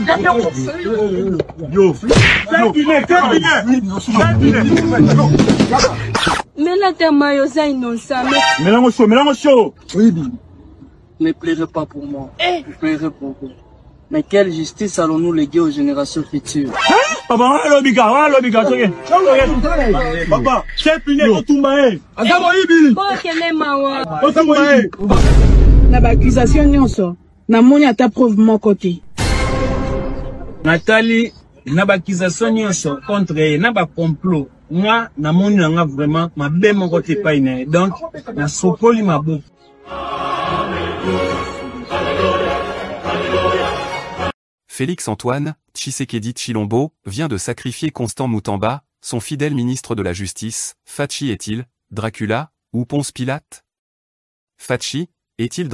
Mais là, t'es maillot, innocent. Mélange chaud. Oui. Ne pleurez pas pour moi. Je pleurerai pour vous. Mais quelle justice allons-nous léguer aux générations futures? Papa, Papa, c'est puni, na accusation nyonso na moni ata preuve moko te. Nathalie, na accusation nyonso contre na ba complot. Moi, na moni nga vraiment ma be moko te pa ine. Donc, na sopoli mabuku. Félix-Antoine Tshisekedi Tshilombo vient de sacrifier Constant Moutamba, son fidèle ministre de la Justice. Fachi est-il Dracula ou Ponce Pilate? Fachi est-il